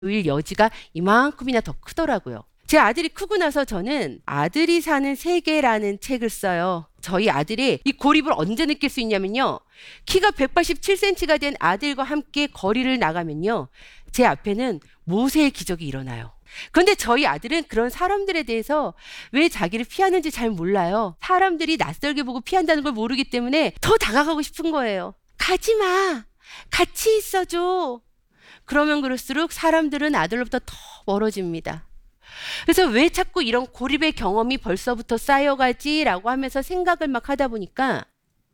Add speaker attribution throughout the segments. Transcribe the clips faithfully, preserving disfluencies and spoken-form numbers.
Speaker 1: 일 여지가 이만큼이나 더 크더라고요. 제 아들이 크고 나서 저는 아들이 사는 세계라는 책을 써요. 저희 아들이 이 고립을 언제 느낄 수 있냐면요. 키가 백팔십칠 센티미터가 된 아들과 함께 거리를 나가면요. 제 앞에는 모세의 기적이 일어나요. 그런데 저희 아들은 그런 사람들에 대해서 왜 자기를 피하는지 잘 몰라요. 사람들이 낯설게 보고 피한다는 걸 모르기 때문에 더 다가가고 싶은 거예요. 가지 마. 같이 있어줘. 그러면 그럴수록 사람들은 아들로부터 더 멀어집니다. 그래서 왜 자꾸 이런 고립의 경험이 벌써부터 쌓여가지라고 하면서 생각을 막 하다 보니까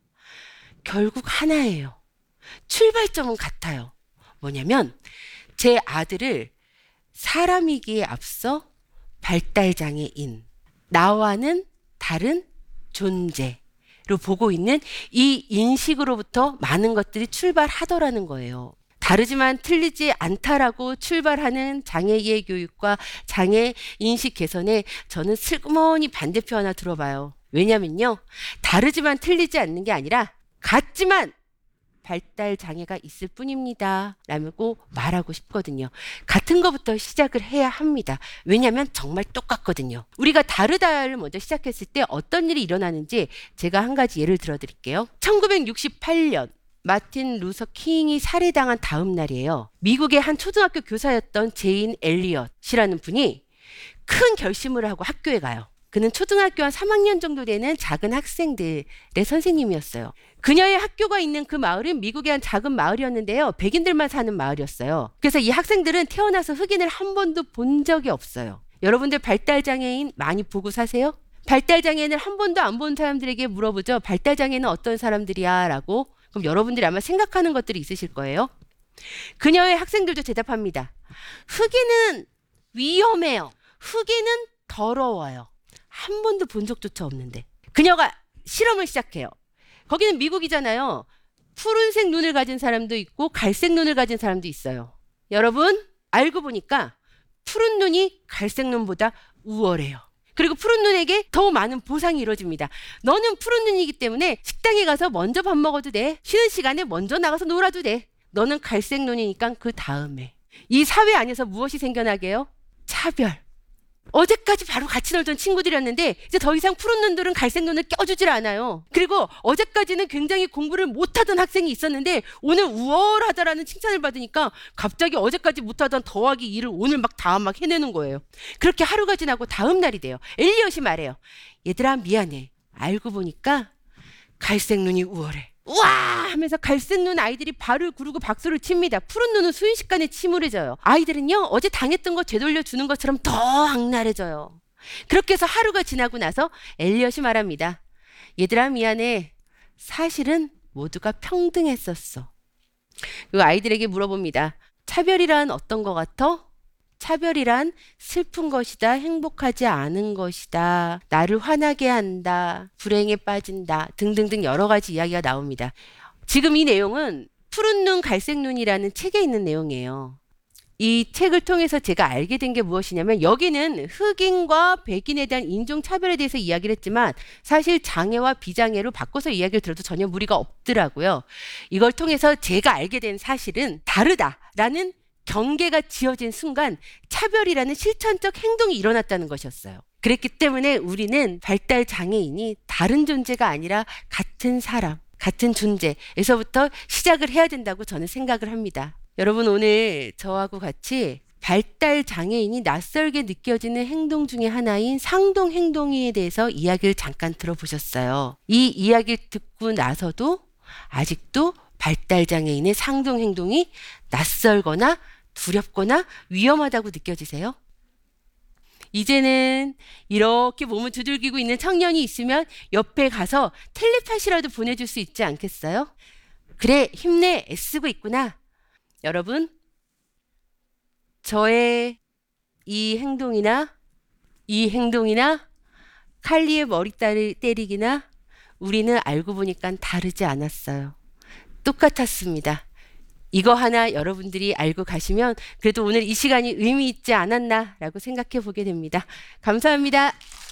Speaker 1: 결국 하나예요. 출발점은 같아요. 뭐냐면 제 아들을 사람이기에 앞서 발달장애인, 나와는 다른 존재로 보고 있는 이 인식으로부터 많은 것들이 출발하더라는 거예요. 다르지만 틀리지 않다라고 출발하는 장애의 교육과 장애 인식 개선에 저는 슬그머니 반대표 하나 들어봐요. 왜냐면요. 다르지만 틀리지 않는 게 아니라 같지만 발달 장애가 있을 뿐입니다. 라고 말하고 싶거든요. 같은 것부터 시작을 해야 합니다. 왜냐하면 정말 똑같거든요. 우리가 다르다를 먼저 시작했을 때 어떤 일이 일어나는지 제가 한 가지 예를 들어 드릴게요. 천구백육십팔 년 마틴 루서 킹이 살해당한 다음 날이에요. 미국의 한 초등학교 교사였던 제인 엘리엇이라는 분이 큰 결심을 하고 학교에 가요. 그는 초등학교 한 삼 학년 정도 되는 작은 학생들의 선생님이었어요. 그녀의 학교가 있는 그 마을은 미국의 한 작은 마을이었는데요. 백인들만 사는 마을이었어요. 그래서 이 학생들은 태어나서 흑인을 한 번도 본 적이 없어요. 여러분들 발달장애인 많이 보고 사세요? 발달장애인을 한 번도 안 본 사람들에게 물어보죠. 발달장애는 어떤 사람들이야? 라고. 그럼 여러분들이 아마 생각하는 것들이 있으실 거예요. 그녀의 학생들도 대답합니다. 흑인은 위험해요. 흑인은 더러워요. 한 번도 본 적조차 없는데. 그녀가 실험을 시작해요. 거기는 미국이잖아요. 푸른색 눈을 가진 사람도 있고 갈색 눈을 가진 사람도 있어요. 여러분 알고 보니까 푸른 눈이 갈색 눈보다 우월해요. 그리고 푸른 눈에게 더 많은 보상이 이루어집니다. 너는 푸른 눈이기 때문에 식당에 가서 먼저 밥 먹어도 돼. 쉬는 시간에 먼저 나가서 놀아도 돼. 너는 갈색 눈이니까 그 다음에. 이 사회 안에서 무엇이 생겨나게요? 차별. 어제까지 바로 같이 놀던 친구들이었는데 이제 더 이상 푸른 눈들은 갈색 눈을 껴주질 않아요. 그리고 어제까지는 굉장히 공부를 못하던 학생이 있었는데 오늘 우월하다라는 칭찬을 받으니까 갑자기 어제까지 못하던 더하기 이를 오늘 막 다 막 해내는 거예요. 그렇게 하루가 지나고 다음 날이 돼요. 엘리엇이 말해요. 얘들아 미안해. 알고 보니까 갈색 눈이 우월해. 우와 하면서 갈색 눈 아이들이 발을 구르고 박수를 칩니다. 푸른 눈은 순식간에 침울해져요. 아이들은요 어제 당했던 거 되돌려주는 것처럼 더 악랄해져요. 그렇게 해서 하루가 지나고 나서 엘리엇이 말합니다. 얘들아 미안해. 사실은 모두가 평등했었어. 그 아이들에게 물어봅니다. 차별이란 어떤 것 같아? 차별이란 슬픈 것이다, 행복하지 않은 것이다, 나를 화나게 한다, 불행에 빠진다 등등등 여러 가지 이야기가 나옵니다. 지금 이 내용은 푸른 눈, 갈색 눈이라는 책에 있는 내용이에요. 이 책을 통해서 제가 알게 된 게 무엇이냐면 여기는 흑인과 백인에 대한 인종차별에 대해서 이야기를 했지만 사실 장애와 비장애로 바꿔서 이야기를 들어도 전혀 무리가 없더라고요. 이걸 통해서 제가 알게 된 사실은 다르다라는 경계가 지어진 순간 차별이라는 실천적 행동이 일어났다는 것이었어요. 그랬기 때문에 우리는 발달 장애인이 다른 존재가 아니라 같은 사람, 같은 존재에서부터 시작을 해야 된다고 저는 생각을 합니다. 여러분 오늘 저하고 같이 발달 장애인이 낯설게 느껴지는 행동 중에 하나인 상동 행동에 대해서 이야기를 잠깐 들어보셨어요. 이 이야기를 듣고 나서도 아직도 발달 장애인의 상동 행동이 낯설거나 두렵거나 위험하다고 느껴지세요? 이제는 이렇게 몸을 두들기고 있는 청년이 있으면 옆에 가서 텔레파시라도 보내줄 수 있지 않겠어요? 그래, 힘내, 애쓰고 있구나. 여러분, 저의 이 행동이나 이 행동이나 칼리의 머리 때리기나 우리는 알고 보니까 다르지 않았어요. 똑같았습니다. 이거 하나 여러분들이 알고 가시면 그래도 오늘 이 시간이 의미 있지 않았나 라고 생각해 보게 됩니다. 감사합니다.